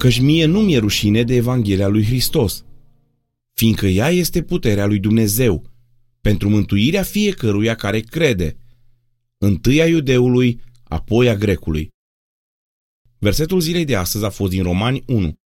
Căci mie nu mi-e rușine de Evanghelia lui Hristos, fiindcă ea este puterea lui Dumnezeu, pentru mântuirea fiecăruia care crede, întâi a iudeului, apoi a grecului. Versetul zilei de astăzi a fost din Romani 1.